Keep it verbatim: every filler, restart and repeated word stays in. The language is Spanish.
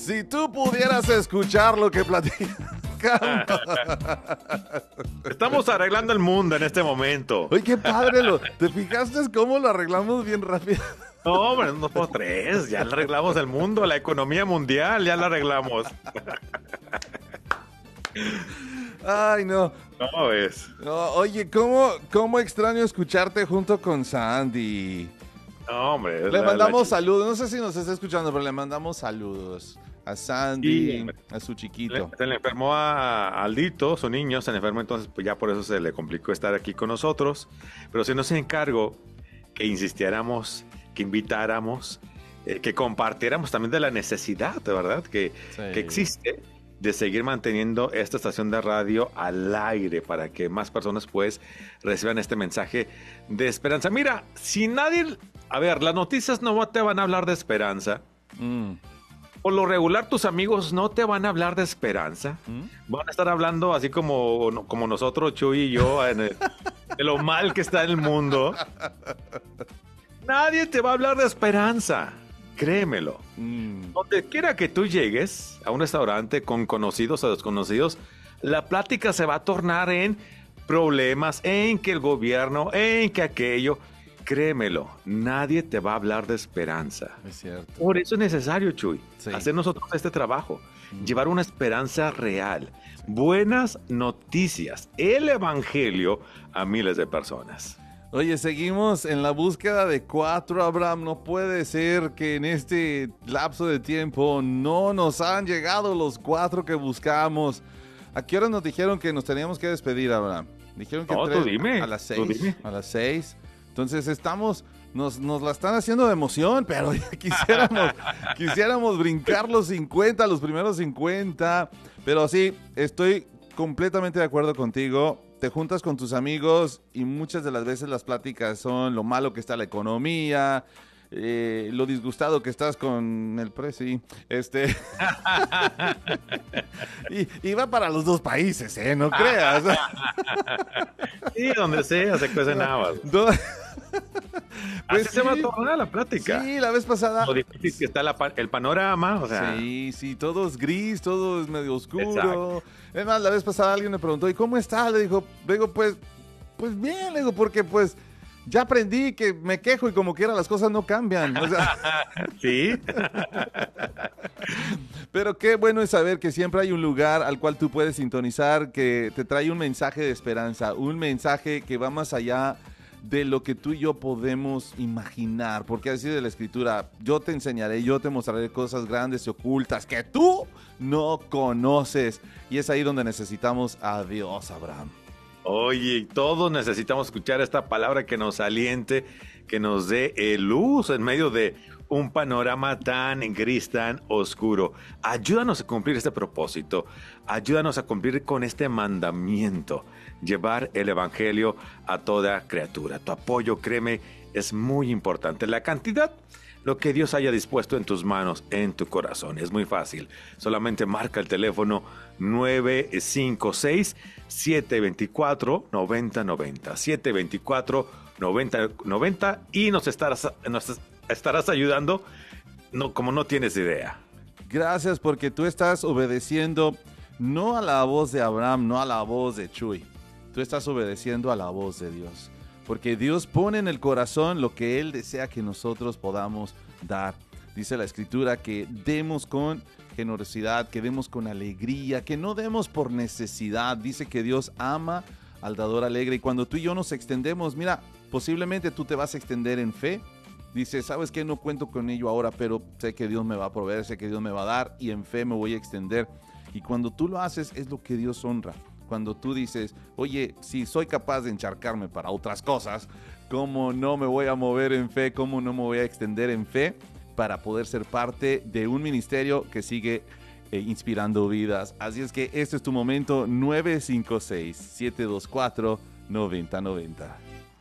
Si tú pudieras escuchar lo que platicamos. Estamos arreglando el mundo en este momento. Oye, qué padre. Lo, ¿te fijaste cómo lo arreglamos bien rápido? No, hombre, no por tres. Ya arreglamos el mundo, la economía mundial, ya la arreglamos. Ay, no. No es. No, oye, ¿cómo, ¿cómo extraño escucharte junto con Sandy? No, hombre. Le la- mandamos la- saludos. No sé si nos está escuchando, pero le mandamos saludos a Sandy, Sí, hombre. a su le- chiquito. Se le enfermó a Aldito, su niño, se le enfermó, entonces pues ya por eso se le complicó estar aquí con nosotros. Pero si nos encargo que insistiéramos, que invitáramos, eh, que compartiéramos también de la necesidad, de verdad, que, Sí. que existe de seguir manteniendo esta estación de radio al aire para que más personas pues reciban este mensaje de esperanza. Mira, si nadie... A ver, las noticias no te van a hablar de esperanza. Mm. Por lo regular, tus amigos no te van a hablar de esperanza. ¿Mm? Van a estar hablando así como, como nosotros, Chuy y yo, en el- de lo mal que está el mundo. Nadie te va a hablar de esperanza. Créemelo. Mm. Donde quiera que tú llegues a un restaurante con conocidos o desconocidos, la plática se va a tornar en problemas, en que el gobierno, en que aquello. Créemelo, nadie te va a hablar de esperanza. Es cierto. Por eso es necesario, Chuy, Sí. hacer nosotros este trabajo, Mm. llevar una esperanza real, buenas noticias, el evangelio a miles de personas. Oye, seguimos en la búsqueda de cuatro, Abraham. No puede ser que en este lapso de tiempo no nos han llegado los cuatro que buscamos. ¿A qué hora nos dijeron que nos teníamos que despedir, Abraham? Dijeron que No, tú dime, a las tú seis. dime. A las seis. Entonces estamos, nos, nos la están haciendo de emoción, pero ya quisiéramos, quisiéramos brincar los cincuenta, los primeros cincuenta. Pero sí, estoy completamente de acuerdo contigo. Te juntas con tus amigos y muchas de las veces las pláticas son lo malo que está la economía, eh, lo disgustado que estás con el precio. Este. y, y va para los dos países, ¿eh? No creas. Sí, donde sea se cuecen habas. Do- Así Pues se va a sí. tornar la plática. Sí, la vez pasada. Lo difícil que está la pa- el panorama, o sea, Sí, sí, todo es gris, todo es medio oscuro. Exacto. Es más, la vez pasada alguien me preguntó, ¿y cómo está? Le dijo, le digo, pues, pues bien, le digo, porque pues ya aprendí que me quejo y como quiera las cosas no cambian. O sea, sí. pero qué bueno es saber que siempre hay un lugar al cual tú puedes sintonizar que te trae un mensaje de esperanza, un mensaje que va más allá de lo que tú y yo podemos imaginar, porque así de la escritura, yo te enseñaré, yo te mostraré cosas grandes y ocultas que tú no conoces, y es ahí donde necesitamos a Dios, Abraham. Oye, todos necesitamos escuchar esta palabra que nos aliente, que nos dé eh, luz en medio de un panorama tan gris, tan oscuro. Ayúdanos a cumplir este propósito. Ayúdanos a cumplir con este mandamiento. Llevar el evangelio a toda criatura. Tu apoyo, créeme, es muy importante. La cantidad, lo que Dios haya dispuesto en tus manos, en tu corazón. Es muy fácil. Solamente marca el teléfono nueve cinco seis, siete dos cuatro, nueve cero nueve cero. siete dos cuatro, nueve cero nueve cero y nos estarás, nos estarás ayudando no, como no tienes idea. Gracias porque tú estás obedeciendo no a la voz de Abraham, no a la voz de Chuy. Tú estás obedeciendo a la voz de Dios. Porque Dios pone en el corazón lo que Él desea que nosotros podamos dar. Dice la Escritura que demos con generosidad, que demos con alegría, que no demos por necesidad. Dice que Dios ama al dador alegre. Y cuando tú y yo nos extendemos, mira, posiblemente tú te vas a extender en fe. Dice, ¿sabes qué? No cuento con ello ahora, pero sé que Dios me va a proveer, sé que Dios me va a dar y en fe me voy a extender. Y cuando tú lo haces, es lo que Dios honra. Cuando tú dices, oye, si soy capaz de encharcarme para otras cosas, ¿cómo no me voy a mover en fe? ¿Cómo no me voy a extender en fe para poder ser parte de un ministerio que sigue eh, inspirando vidas? Así es que este es tu momento, nueve cinco seis, siete dos cuatro, nueve cero nueve cero.